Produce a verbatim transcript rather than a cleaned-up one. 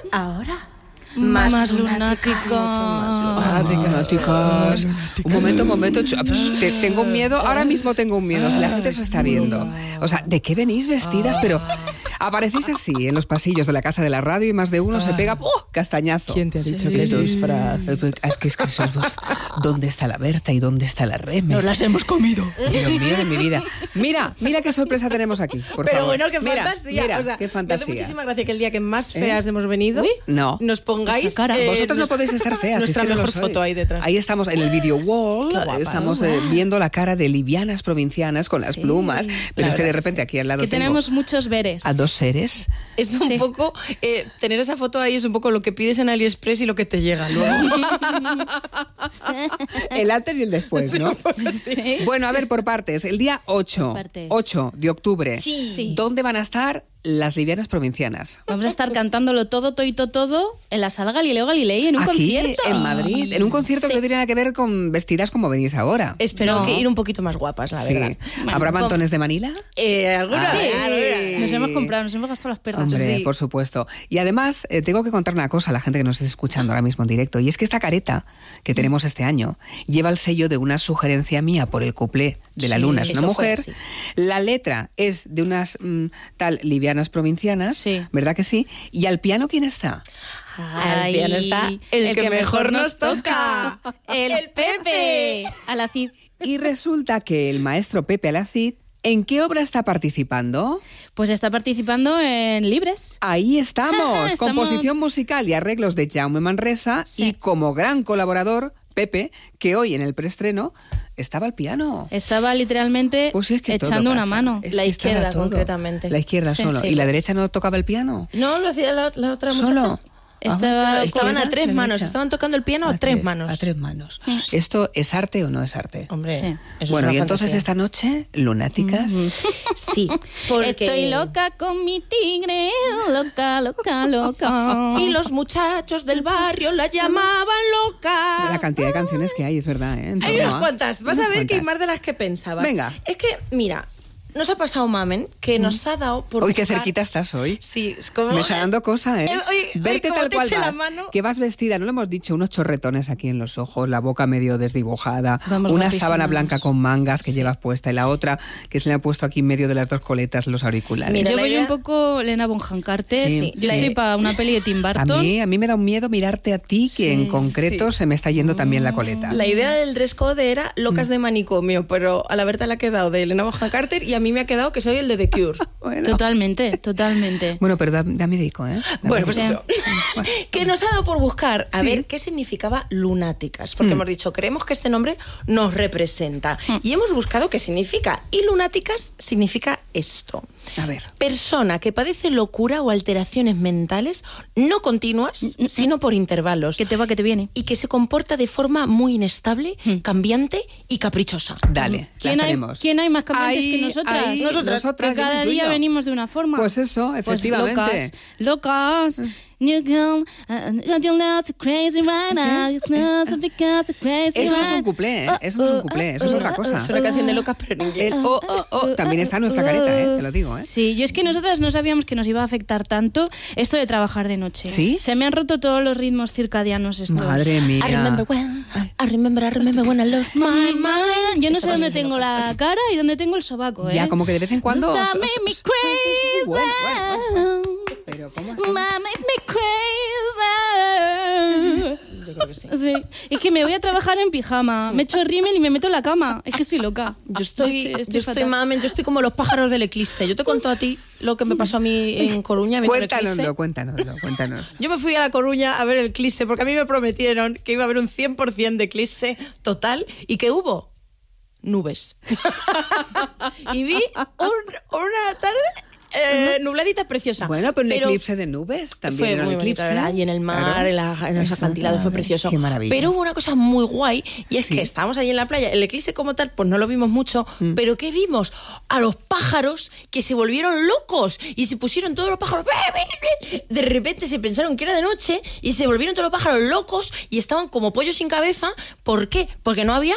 ahora... Más, más lunáticas. lunáticas. Lunáticas. Un momento, un momento. Te, tengo un miedo. Ahora mismo tengo un miedo. Si la gente se está viendo. O sea, ¿de qué venís vestidas? Pero aparecéis así en los pasillos de la casa de la radio y más de uno se pega ¡oh! Castañazo. ¿Quién te ha dicho Sí. que es disfraz? Es que, es que sois vos. ¿Dónde está la Berta y dónde está la Reme? Nos las hemos comido. Dios mío de mi vida. Mira, mira qué sorpresa tenemos aquí. Por Pero favor. bueno, qué Mira, fantasía. Mira, o sea, qué me hace fantasía. muchísima gracia que el día que más ¿Eh? feas hemos venido, Uy. No. nos pongáis... Nuestra cara. eh, Vosotros no nuestra- podéis estar feas. Nuestra es que no lo mejor sois. foto ahí detrás. Ahí estamos en el video wall. Qué guapas. Estamos eh, viendo la cara de livianas provincianas con las Sí. plumas. Pero La es que de verdad repente aquí al lado Que tengo tenemos muchos veres. a dos seres. Es un Sí. poco... eh, tener esa foto ahí es un poco lo que pides en AliExpress y lo que te llega luego. El antes y el después, ¿no? Sí. Bueno, a ver, por partes. El día ocho, Por partes. ocho de octubre. Sí. Sí. ¿Dónde van a estar las livianas provincianas? Vamos a estar cantándolo todo, toito, todo en la sala Galileo Galilei en un Aquí, concierto. en Madrid. En un concierto que no tiene nada que ver con vestidas como venís ahora. Espero No. que ir un poquito más guapas, la Sí. verdad. ¿Habrá Bueno, mantones de Manila? Eh, ¿alguna? Ay. Sí. Nos hemos comprado, nos hemos gastado las perras. Hombre, Sí. por supuesto. Y además, eh, tengo que contar una cosa a la gente que nos esté escuchando ahora mismo en directo. Y es que esta careta que tenemos este año lleva el sello de una sugerencia mía por el cuplé de La Sí, Luna es una eso fue mujer. así. La letra es de unas mm, tal livianas provincianas, Sí. ¿verdad que sí? ¿Y al piano quién está? Al piano está el que mejor nos toca. El, El Pepe. Pepe. A la Cid. Y resulta que el maestro Pepe Alacid, ¿en qué obra está participando? Pues está participando en Libres. Ahí estamos, Estamos- composición musical y arreglos de Jaume Manresa Sí. y como gran colaborador, Pepe, que hoy en el preestreno estaba al piano. Estaba literalmente Pues sí, es que todo echando una pasa. mano. Es La que estaba izquierda, todo. concretamente. La izquierda Sí, solo. sí. ¿Y la derecha no tocaba el piano? No, lo hacía la, la otra ¿Solo? muchacha. Estaba- Ah, Estaban a izquierda, tres manos, derecha. estaban tocando el piano a, tres manos. A tres manos. ¿Esto es arte o no es arte? Hombre, Sí. eso Bueno, es y una entonces fantasía. esta noche, lunáticas. Sí, porque... Estoy loca con mi tigre, loca, loca, loca. Y los muchachos del barrio la llamaban loca. La cantidad de canciones que hay, es verdad, ¿eh? En Hay torno unas a- cuantas. Vas unas a ver que hay cuantas. más de las que pensaba. Venga. Es que, mira, nos ha pasado Mamen, que nos ha dado por Uy, qué buscar- cerquita estás hoy. Sí, es como... Me está dando cosa, ¿eh? Eh, oye, oye, Verte como tal te cual eche la vas, mano. que vas vestida, no lo hemos dicho, unos chorretones aquí en los ojos, la boca medio desdibujada, Vamos una guapísimas. sábana blanca con mangas que Sí. llevas puesta y la otra que se le ha puesto aquí en medio de las dos coletas los auriculares. Mira, Yo la voy idea- un poco Lena Bonham Carter. Sí, Yo sí. estoy para una peli de Tim a Burton. mí, a mí me da un miedo mirarte a ti, que Sí, en concreto sí. se me está yendo también la coleta. La idea del dress code era locas de manicomio, pero a la Berta le ha quedado de Elena Bonham Carter y a mí me ha quedado que soy el de The Cure. Bueno. Totalmente, totalmente. Bueno, pero da, da miedico, ¿eh? Da Bueno, pues miedico. eso. Que nos ha dado por buscar a Sí. ver qué significaba lunáticas. Porque hemos dicho, creemos que este nombre nos representa. Y hemos buscado qué significa. Y lunáticas significa esto. A ver. Persona que padece locura o alteraciones mentales no continuas, sino por intervalos. Que te va, que te viene. Y que se comporta de forma muy inestable, cambiante y caprichosa. Dale, las ¿Quién hay, tenemos. ¿Quién hay más cambiantes Ahí, que nosotras? ahí, Nosotras. nosotras, Que yo me cada día incluyo. venimos de una forma. Pues eso, Pues efectivamente. locas, locas. You girl, uh, you're not so crazy right now. You're not so because you're crazy Eso no es un right. cuplé, ¿eh? Eso no es un cuplé, eso es otra cosa. Es una canción de locas, pero en inglés. El oh, oh, oh, también está nuestra careta, ¿eh? Te lo digo, ¿eh? Sí, yo es que nosotras no sabíamos que nos iba a afectar tanto esto de trabajar de noche. ¿Sí? Se me han roto todos los ritmos circadianos estos. Madre mía. I remember when, I remember, I remember when I lost my My mind. mind. Yo no Esa sé dónde canción tengo es la cara y dónde tengo el sobaco, ¿eh? Ya, como que de vez en cuando... That so- made so- me so- crazy. Bueno, bueno, Pero ¿cómo está? That made me crazy. Yo creo que sí. Sí. Es que me voy a trabajar en pijama, me echo rímel y me meto en la cama. Es que estoy loca. Yo estoy, Estoy- estoy yo estoy fatal. mamen, yo estoy como los pájaros del eclipse. Yo te cuento a ti lo que me pasó a mí en Coruña viendo el eclipse. Cuéntanoslo, cuéntanoslo, cuéntanos. Yo me fui a La Coruña a ver el eclipse porque a mí me prometieron que iba a haber un cien por ciento de eclipse total y que hubo nubes. Y vi un- una tarde eh, nubladita preciosa. Bueno, pero un eclipse de nubes también fue era un muy bonito, eclipse. ¿verdad? Y en el mar, Claro. en, la, en los Eso, acantilados fue claro. precioso. Qué maravilla. Pero hubo una cosa muy guay y es Sí. que estábamos allí en la playa. El eclipse como tal, pues no lo vimos mucho, Mm. pero ¿qué vimos? A los pájaros que se volvieron locos y se pusieron todos los pájaros. De repente se pensaron que era de noche y se volvieron todos los pájaros locos y estaban como pollos sin cabeza. ¿Por qué? Porque no había